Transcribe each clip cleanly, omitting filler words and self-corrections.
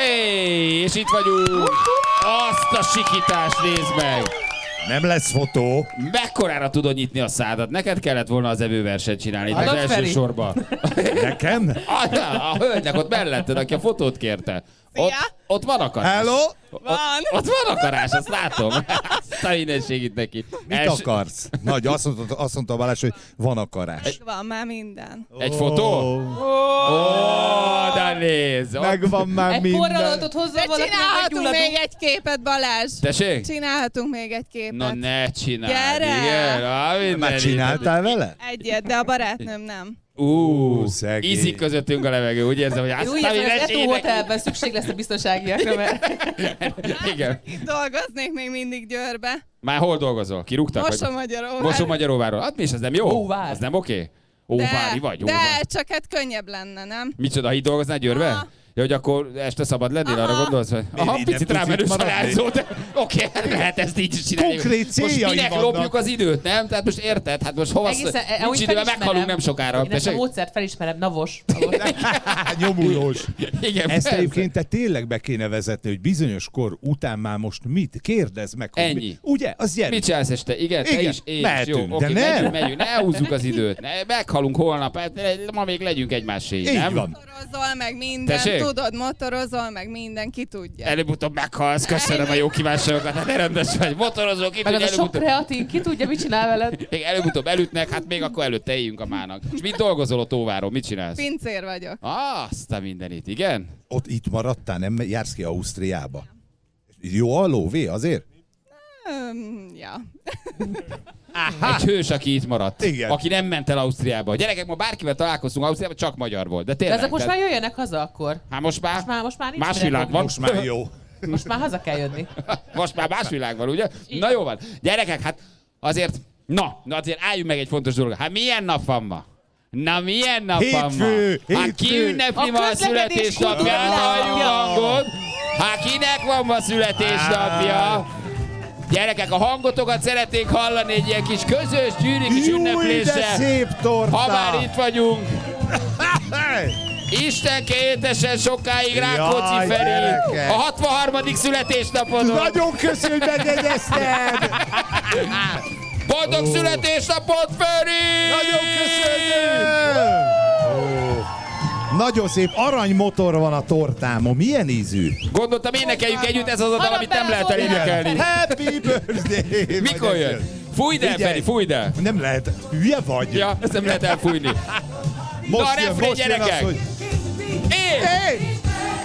És itt vagyunk! Azt a sikítást nézd meg! Nem lesz fotó. Mekkorára tudod nyitni a szádat? Neked kellett volna az evőversenyt csinálni itt az első sorban. Nekem? A hölgynek ott melletted, aki a fotót kérte. Ott van akarás. Hello? Ott van akarás, azt látom. Azt a mindenségit neki. Mit akarsz? Nagy, azt mondta Balázs, hogy van akarás. Van már minden. Egy fotó? De nézd. Megvan már minden. Egy forralotot hozzá valaki, Csinálhatunk még egy képet, Balázs. Tessék? Csinálhatunk még egy képet. Na ne csinálj. Gyere! Igen. Már csináltál vele? Egyet, de a barátnőm nem. Szegény. Ízik közöttünk a levegő, úgy érzem, hogy azt Úgy érzem, hogy az Eto Hotelben szükség lesz a biztonságiakra, mert... Igen. Itt dolgoznék még mindig Győrbe. Már hol dolgozol? Kirúgtak? Mosomagyaróvár. Mosomagyaróváron. Hát mi is, ez nem jó? Óvár. Ez nem oké? Óvári vagy? De Óvár. csak hát könnyebb lenne, nem? Micsoda, itt dolgoznál Győrbe? Aha. Ja, hogy akkor este szabad lennél, arra gondolsz? Hogy... Aha, nem picit tudsz rámenős itt a maradni? lányzó, de oké, lehet ezt így is csinálni. Konkrét Most céljai minek vannak. lopjuk az időt, nem? Tehát most érted? Hát most hova Egészen, nincs idő, mert meghalunk nem sokára. Én ezt a módszert felismerem, navos. Nyomulós. Igen, Ezt persze. egyébként te tényleg be kéne vezetni, hogy bizonyos kor után már most mit? Kérdezz meg. Hogy Ennyi. Ugye? Az gyere. Mit csinálsz este? Igen, te Igen, is, én is. mehetünk, Jó, de oké, nem. megyünk, ne húzzuk az időt. Meghalunk holnap, hát ma még legyünk egymássé, Így nem? van. Motorozol meg minden, Tessék? tudod, motorozol meg minden, ki tudja. Előbb-utóbb meghalsz, köszönöm a jó kívánságokat, hát ne rendes vagy, motorozol, ki Meg tudja, az a sok előbb-utóbb. kreatin, ki tudja, mit csinál veled? Még előbb-utóbb elütnek, hát még akkor előtte éljünk a mának. És mit dolgozol ott Óváron, mit csinálsz? Pincér vagyok. Azt a mindenit, igen? Ott itt maradtál, nem jársz ki Ausztriába? Jó a lóvé azért? Ja. Egy hős, aki itt maradt. Igen. Aki nem ment el Ausztriába. Gyerekek, ma bárkivel találkoztunk Ausztriában, csak magyar volt. De De tényleg. ezek most már jöjjenek haza akkor. Hát most már Most már nincs más mire világ fogni. van. Most már jó. Most már haza kell jönni. Most már más világ van, ugye? Na jó van. Gyerekek, hát azért, azért álljunk meg egy fontos dolog. Hát milyen nap van ma? Na milyen nap van ma? Hát ki hétfő. ünnepli A ma a közlekedés születésnapját? kultúrája. Halljuk hangot. Hát kinek van ma születésnapja? Gyerekek, a hangotokat szeretnénk hallani egy ilyen kis közös gyűri kis Júj, de ünnepléssel. szép torta! Ha már itt vagyunk, Hey! Isten kétesen sokáig Jaj, Rákóczi Feri. gyerekek. A 63. születésnapodon. Nagyon köszönöm, hogy megjegyezted! Boldog születésnapot, Feri! Nagyon köszönöm! Nagyon szép aranymotor van a tortámon. Milyen ízű? Gondoltam, énekeljük együtt, ez az a dal, amit nem lehet elénekelni. Happy birthday! Mikor jön? Fújd el, Figyelj. Feri, fújd el! Nem lehet. Hülye vagy? Ja, ezt nem lehet elfújni. Most Na, jön, refrén, most jön az, gyerekek! hogy... Én! Hey!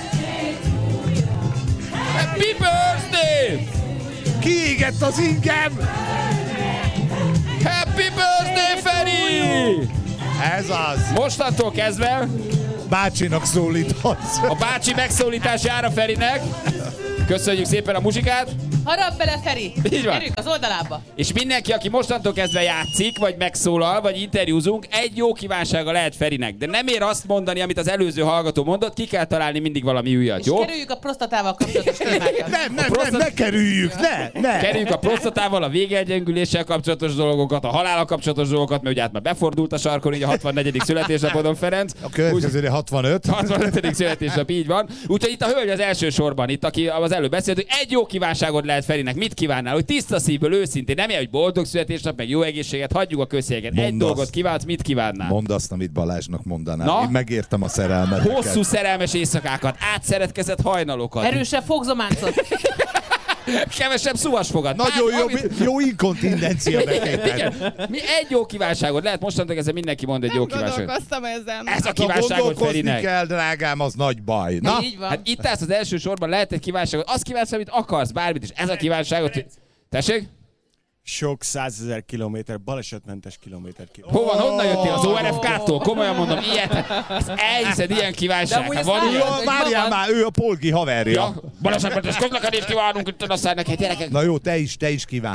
Happy birthday! Kiégett az ingem! Happy birthday, Feri! Ez az. Mostantól kezdve Bácsinak szólíthatsz. a bácsi megszólítás jár a Ferinek. Köszönjük szépen a muzsikát. Harap bele, Feri! Így van. Gyerünk az oldalába! És mindenki, aki mostantól kezdve játszik, vagy megszólal, vagy interjúzunk, egy jó kívánsága lehet Ferinek. De nem ér azt mondani, amit az előző hallgató mondott, ki kell találni mindig valami újat, És jó? kerüljük a prostatával kapcsolatos témákat. Nem, ne kerüljük, ne! Kerüljük a prostatával, a végelgyengüléssel kapcsolatos dolgokat, a halállal kapcsolatos dolgokat, mert ugye hát már befordult a sarkon, így a 64. születésnapodon Ferenc. A következőre 65. 65. születésnap, így van. Úgyhogy itt a hölgy az első sorban, itt aki az előbb beszélt, hogy egy jó kívánságot lehet Ferinek. Mit kívánnál? Hogy tiszta szívből, őszintén, nem ilyen, hogy boldog születésnap, meg jó egészséget, hagyjuk a közjegyeket. Egy Mondd dolgot azt. kívánsz, mit kívánnál? Mondd azt, amit Balázsnak mondanál. Na? Én megértem a szerelmet. Hosszú szerelmes éjszakákat, átszeretkezett hajnalokat, Erősebb fogzománcot. kevesebb szuvasfogat. Nagyon Bár, jó inkontindencia betétel. igen. Mi egy jó kívánságot lehet, mostantól kezdve mindenki mond egy jó kívánságot. Gondolkoztam ezen. Ez a Ha kívánságot gondolkozni Ferinek. kell, drágám, az nagy baj. Na, Így van. Hát itt állsz az első sorban, lehet egy kívánságot, azt kívánsz, amit akarsz, bármit is. Ez a kívánságot. Tessék? Sok 100 000 kilométer, balesetmentes kilométer. Hova, honnan jöttél? Az ORFK-tól? Komolyan mondom, ilyet. Ezt elhiszed, ilyen kívánság. amúgy Hát ezt van már ilyen? jön. várjál már, ő a Polgi haverja. Ja, balesetmentes közlekedést kívánunk itt a szállnak, hát gyerekek. Na jó, te is kívánhatsz.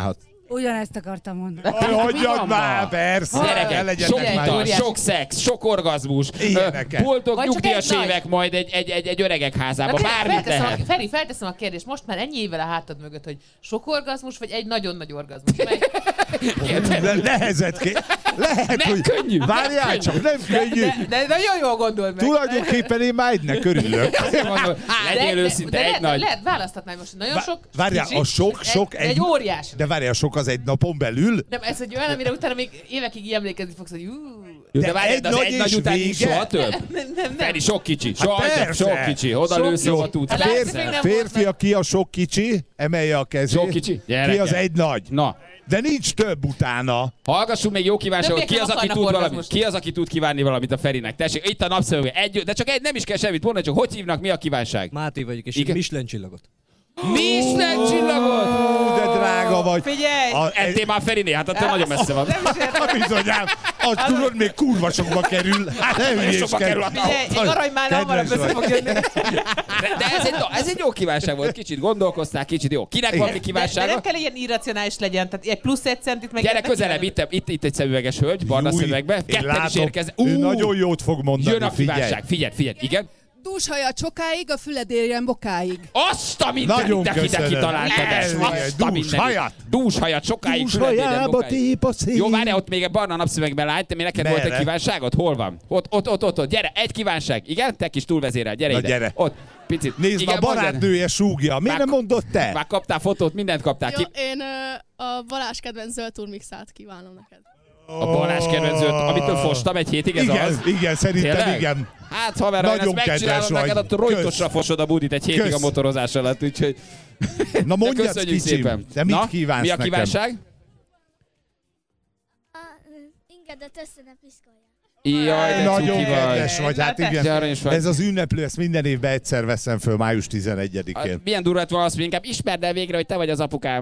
Ugyanezt akartam mondani. Hagyjad már, persze. Gyerekek, legyetek sok már. vita, óriási. sok szex, sok orgazmus, Ilyeneket. boldog Vagy csak nyugdíjas egy nagy. évek majd egy öregek házában, Na, tényleg bármit lehet. Feri, felteszem a kérdést, most már ennyi évvel a hátad mögött, hogy sok orgazmus, vagy egy nagyon nagy orgazmus? Nehezet ki. Lehet, Nem hogy... könnyű. Várjál csak, nem könnyű. De nagyon jól gondold meg. Tulajdonképpen én már egynek örülök. Mondom, legyél őszinte, egy nagy. Lehet, választhatnál most nagyon sok, Várjál, kicsi, a sok egy óriás. De várjál, a sok az egy napon belül? Nem, ez egy olyan, amire utána még évekig így emlékezni fogsz, hogy Jó, de De várjál, egy de az nagy egy nagy és után nincs vége? soha több. nem. Feri, sok kicsi. Soha több, persze. sok kicsi. Oda Sok lősz, jó. hova tudsz. Hát látsz, Persze. még nem Férfi, ki a sok kicsi, emelje a kezét. Sok kicsi? Ki Gyerekek. az egy nagy. Na, De nincs több utána. hallgassunk még jó kívánságot. Többiek Ki az, nem aki akarnak tud valamit? orgazmust. Ki az, aki tud kívánni valamit a Ferinek? Tessék, itt a napszemüveg. De csak egy, nem is kell semmit mondani, csak hogy hívnak, mi a kívánság? Máté vagyok, és Igen? egy Michelin csillagot. Michelin csillagot! Ú, de drága vagy. Figyelj! Ettél már Ferinél, hát attól nagyon messze van. Bizonyám, azt tudod, még kurva sokba kerül. Hát nem Sokba kerül a Figyelj, egy arany már hamarabb Kedves össze vagy. fog jönni. De ez egy jó kívánság volt. Kicsit gondolkoztál, kicsit jó. Kinek van még De kívánsága? nem kell ilyen irracionális legyen, tehát egy plusz egy centit meg... Gyere ilyet nem közelebb, kell. itt egy szemüveges hölgy, barna Új, szemüvegbe. én Ketten is látom, érkeznek. ő nagyon jót fog mondani, Jön a figyelj. kívánság. Figyelj, igen. Dúshaja csokáig, a füled érjen bokáig. Azt a Nagyon mindenit, te köszönöm. kitaláltad ezt. Ez, Azt a dúshajat. mindenit. Dúshajat, sokáig füledében Dúshajába bokáig. tép a szél. Jó, várjál, ott még egy barna napszövegben lány, te mi neked volt egy Merre? kívánságod? Hol van? Ott, gyere, egy kívánság. Igen, te kis túlvezérel, gyere Na, ide. gyere. Ott, picit. Nézd, Igen, a barátnője súgja. Miért Már- nem mondott te? Már kaptál fotót, mindent kaptál. Jó, Ki? én a Balázs kedvenc zöld turmixát kívánom neked. A Balázs kedvencőt, amitől fostam egy hétig, ez igen, az? igen, szerintem Tényleg? igen. Hát haver, ha én Nagyon ezt megcsinálom kedves neked, vagy. akkor rojtosra fosod a budit egy hétig Kösz. a motorozás alatt, úgyhogy... Na De mondjad, köszönjük kicsim, szépen. te mit Na, kívánsz mi a nekem? kívánság? Ingedet össze ne piszkolják. Jaj, de Nagyon cuki vagy. kedves vagy, hát De igen. aranyos vagy. Ez az ünneplő, ezt minden évben egyszer veszem föl, május 11-én. Hát, milyen durva lett volna azt, hogy inkább ismerd el végre, hogy te vagy az apukám.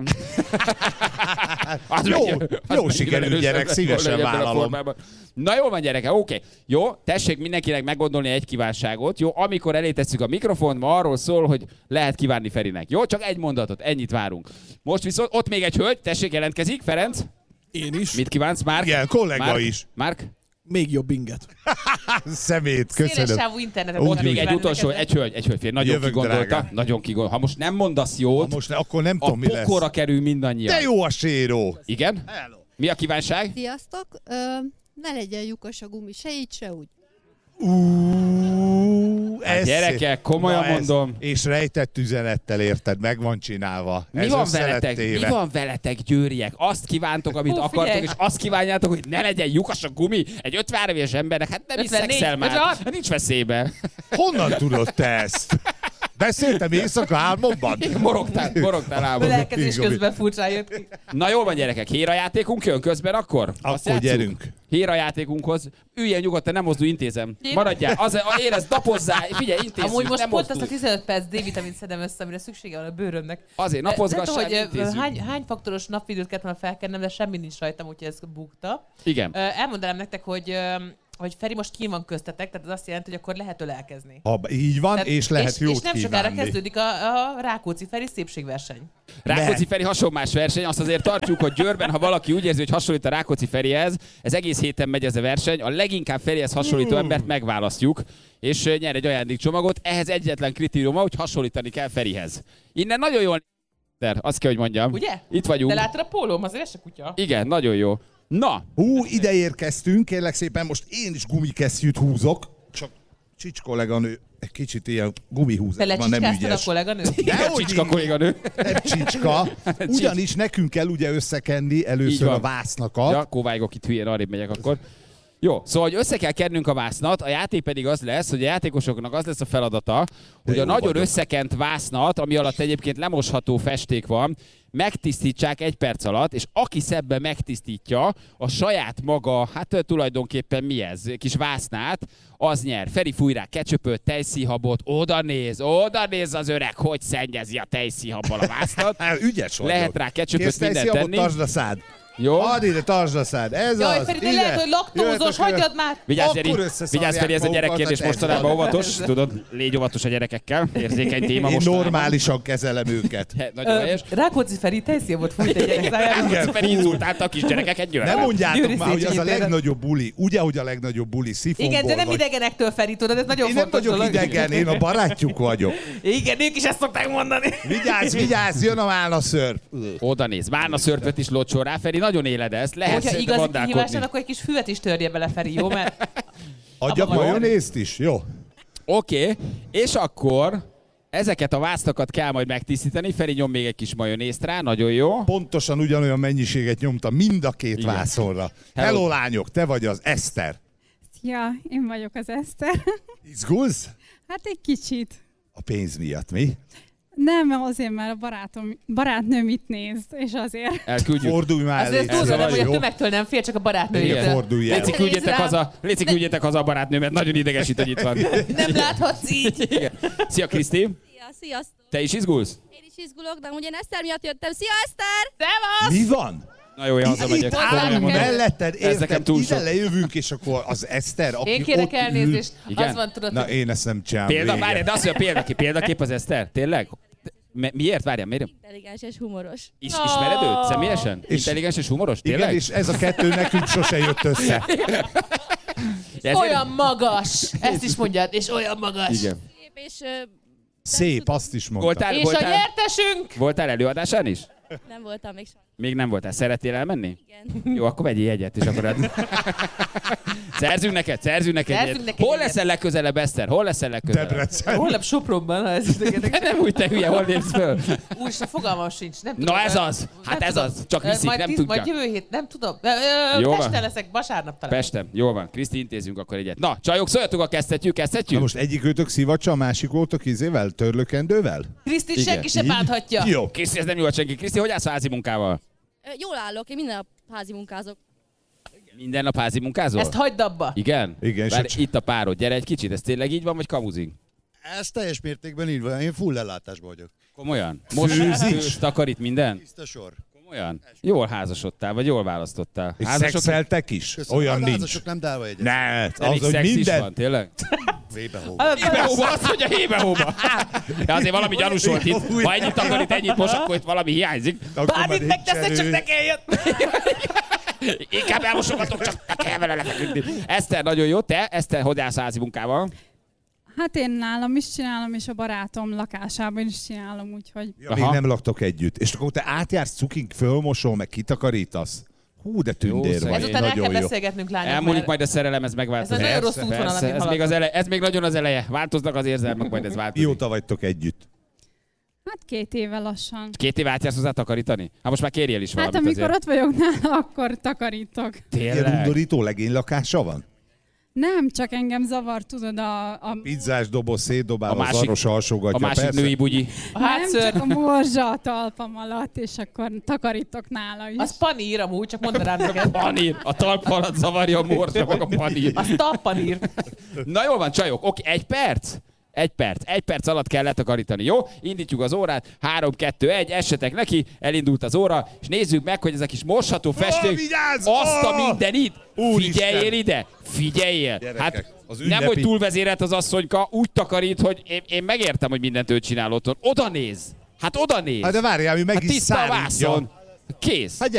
Az Jó, mennyi- az jó mennyivel sikerült, erősebb gyerek, lett szívesen volna ebben a vállalom. formában. Na jól van, gyereke, oké. Jó, tessék mindenkinek meggondolni egy kívánságot. Jó, amikor elé tesszük a mikrofont, ma arról szól, hogy lehet kívánni Ferinek. Jó, csak egy mondatot, ennyit várunk. Most viszont ott még egy hölgy, tessék, jelentkezik, Ferenc. Én is. Mit kívánsz, Márk? Igen, kollega Márk? is. Márk? Még jobb inget. Szemét, Széles köszönöm. sávú internetet. Úgy Ott akarok még egy kívánni utolsó, neked. egy hölgy, fél, nagyon Jövök, kigondolta. drágám. Nagyon kigondolta. Ha most nem mondasz Ha jót, most akkor nem a tudom, mi lesz. pokorra kerül mindannyian. De jó a séró. Igen? Mi a kívánság? Sziasztok! Ne legyen lyukas a gumi, se így, se úgy. Ez gyerekek, komolyan Na ez- mondom. És rejtett üzenettel érted, meg van csinálva. Mi Ez van, össze lett veletek, téve. mi van veletek, győriek? Azt kívántok, amit akartok, figyelj. és azt kívánjátok, hogy ne legyen lyukas a gumi egy 53 éves embernek. Hát nem is 54, szexel már. 56. Nincs veszélybe. Honnan tudod te ezt? Beszéltem éjszaka álmomban? Morogtál álmodban. Ölelkezés közben furcsán jött ki. Na jól van, gyerekek, hérajátékunk jön közben akkor? Azt Akkor játsszuk? gyerünk. Hérajátékunkhoz. Üljél nyugodtan, nem mozdulj, intézem. Maradjál, érezd, napozzál, figyelj, intézzük, Amúgy most nem pont azt a mozdulj. 15 perc D-vitamint szedem össze, amire szüksége van a bőrömnek. Azért Nem napozgassál, tudom, hogy intézzük. hány faktoros napvidőt kellett volna felkennem, de semmi nincs rajtam, úgyhogy ez bukta. Igen. Elmondanám nektek, hogy Feri most kín van köztetek, tehát az azt jelenti, hogy akkor lehet ölelkezni. Ha így van, Tehát- és lehet jót és nem sokára kívánni. kezdődik a Rákóczi Feri szépségverseny. Rákóczi Feri hasonlás verseny, azt azért tartjuk, hogy Győrben, ha valaki úgy érzi, hogy hasonlít a Rákóczi Ferihez, ez egész héten megy ez a verseny, a leginkább Ferihez hasonlító embert megválasztjuk, és nyer egy ajándékcsomagot. Ehhez egyetlen kritériuma, hogy hasonlítani kell Ferihez. Innen nagyon jól azt kell, hogy mondjam. Ugye? Itt vagyunk. De láttad a pólóm, azért ez se kutya. Igen, nagyon jó. Na, Ide érkeztünk, kérlek szépen, most én is gumikesztyűt húzok, csak Csics kolléganő egy kicsit ilyen Te gumihúzásban nem lecsicsáztad a ügyes. kolléganőt? Dehogy Csicska kolléganő. nem csicska, ugyanis nekünk kell ugye összekenni Így először van. a vásznakat. Ja, kóvágok itt hülyén, arrébb megyek akkor. Jó, szóval, hogy össze kell kennünk a vásznat, a játék pedig az lesz, hogy a játékosoknak az lesz a feladata, hogy jó a nagyon vagyok. összekent vásznat, ami alatt egyébként lemosható festék van, megtisztítsák 1 perc alatt, és aki szebben megtisztítja a saját maga, hát tulajdonképpen mi ez, kis vásznát, az nyer. Feri fúj rá ketchupöt, tejszíhabot, oda néz az öreg, hogy szennyezi a tejszíhabbal a vásznat. Ügyes vagyok. Lehet rá ketchupöt, Kész mindent tejszíhabot, tenni. tartsd a szád. Jó? Add ide, tartsd a szád. Ez Jaj, az. Feri, de ide. lehet, hogy laktózos, Jöhetek, hagyjad már! Vigyázz, Akkor Jeri, összeszarják vigyázz, Feri, ez a magukat gyerekkérdés a mostanában testben. óvatos. Tudod, légy óvatos a gyerekekkel. Érzékeny téma Én mostanában. normálisan kezelem őket. Nagyon helyes. Rákóczi Feri teljesen fújt egy gyerek szájára. Igen, Feri inzultálta a kisgyerekeket, gyere. Nem mondjátok Győri már, hogy az a Széchenyi legnagyobb buli. Ugye, hogy a legnagyobb buli szifonból Igen, de nem vagy. idegenektől, Feri, tudod, ez nagyon Én nem fontos vagyok dolog. idegen, én a barátjuk vagyok. Igen, ők is ezt szokták mondani. Vigyázz, jön a málnaszörp. Oda néz. Málna szörpöt is locsol rá, Feri, nagyon éled ezt. Lehet Hogyha szerintem igazi kihívás vandálkodni. van, akkor egy kis füvet is törje bele, Feri, jó? Mert Adjak Abba van. majonézt is? Jó. Oké, és akkor ezeket a vásztakat kell majd megtisztítani. Feri, nyom még egy kis majonézt rá, nagyon jó. Pontosan ugyanolyan mennyiséget nyomta mind a két Igen. vászonra. Hello. Hello lányok, te vagy az Eszter. Ja, én vagyok az Eszter. Izgulsz? Hát egy kicsit. A pénz miatt, mi? Nem, azért, mert a barátnőm itt néz, és azért. Elküldjük. Fordulj már azért elé. túlzom, hogy a Jó? tömegtől nem fél, csak a Igen. barátnőjétől. Fordulj el. Léci, küldjétek haza a barátnőmet, nagyon idegesít, hogy itt van. Nem láthatsz így. Igen. Szia, Kriszti! Ja, sziasztok. Te is izgulsz? Én is izgulok, de ugye Eszter miatt jöttem. Szia, Eszter! Szevasz! Mi van? Na jó, én hazamegyek. Itt Komolyan állunk mondom. melletted, Ez nekem érted? túl Ide sok. lejövünk, és akkor az Eszter, aki Én kérek ott elnézést. Igen? Az van, tudod, Na hogy én ezt nem csinálom. Példa, régen. várjál, de azt mondja, példakép az Eszter? Tényleg? Miért? Várjál, miért? Intelligens és humoros. Ismered őt személyesen? Intelligens és humoros? Igen, Tényleg? és ez a kettő nekünk sose jött össze. Ezért- olyan magas. Ezt is mondjad, és olyan magas. Igen. Szép és Szép, azt is mondta. És a nyertesünk? Voltál előadásán is? nem voltam még sem. Még nem voltál. Szeretnél elmenni? Igen. Jó, akkor vegyél egyet, és akkor... Szerzünk neked egyet. neked Hol egyet. leszel legközelebb, Eszter? Hol leszel legközelebb? Debrecen. Holnap Sopronban, ha ez De nem úgy, te hülye, hol lépsz föl? Úristen, fogalmam sincs. Nem tudom. Na ez az! Hát Nem ez tudom. az! Csak viszik, Majd nem tíz- tudja. Majd jövő hét, nem tudom. Jó van. Pesten leszek, vasárnap talán. Pestem, jól van. Kriszti, intézünk akkor egyet. Na, csajok, szóljatok, a kezdhetjük? Na most egyik őtök szivacsa, a másik voltok izével, törlőkendővel? Krisztit Igen. senki se Így? bánthatja. Jó. Kriszti, ez nem jó a senki. Kriszti, hogy állsz a házi munkával? Jól állok, én minden nap házi munkázok. Minden nap házi munkázol? Ezt hagyd abba. Igen? Igen, és Várj, a- itt a párod, gyere egy kicsit, ez tényleg így van, vagy kamuzik? Ez teljes mértékben így van, én full ellátásban vagyok. Komolyan? Most főz, takarít minden? Tiszta sor. Komolyan? Jól házasodtál, vagy jól választottál? És szexeltek is? Köszönöm. Olyan a nincs. házasok nem dálva egyet. Ne, De az, még hogy szex is minden. van, tényleg? Vébe hó. Hébe-hóba, azt mondja hébe-hóba. Ja, azért valami gyanús volt itt. Ha ennyit takarít, ennyit most, akkor itt valami hiányzik. Akkor már Bármit nincs megteszed, csak erő. ne kelljen. Inkább elmosogatok, csak ne kell vele lefeküdni. Eszter, nagyon jó. Te, Eszter, hogy állsz a házi munkával? Hát én nálam is csinálom, és a barátom lakásában is csinálom, úgyhogy... Ja, még Aha. nem laktok együtt. És akkor te átjársz cukink, fölmosol, meg kitakarítasz. Hú, de tündér Jó, vagy. szegény. Ezután el kell Nagyon jó. beszélgetnünk, lányok. Elmúlik mert majd a szerelem, ez Ez megváltozik. az nagyon rossz Persze, útvonal, Persze, amit ez még, haladunk. ez még nagyon az eleje. Változnak az érzelmek, majd ez változik. Mióta vagytok együtt? Hát 2 éve lassan. 2 év átjársz hozzá takarítani? Hát most már kérjél is Hát valamit amikor azért. ott vagyok nála, akkor takarítok. Ilyen Tényleg? undorító legénylakása van? Nem, csak engem zavar, tudod, a Pizzás doboz szétdobál, A a másik- zaros A alsógatja, másik persze. női bugyi. A nem hátszőr, csak a morzsa a talpam alatt, és akkor takarítok nála is. az panír amúgy, csak mondd rám neked. Panír. A talp alatt zavarja a morzsa, meg a panír. Az tappanír. Na jól van, csajok. Oké, 1 perc? 1 perc. 1 perc alatt kell letakarítani, jó? Indítjuk az órát. 3, 2, 1, essetek neki. Elindult az óra, és nézzük meg, hogy ez a kis mosható festék. vigyázz! Azt a mindenit! Úristen! Figyeljél ide! Figyeljél! Gyerekek, Hát az nem, ünnepi- hogy túlvezérelt az asszonyka, úgy takarít, hogy én megértem, hogy mindent ő csinál otthon. Oda néz! Hát oda néz! Hát de várjál, mi meg Hát is tiszta a szárítja. vászon! Kész! Hát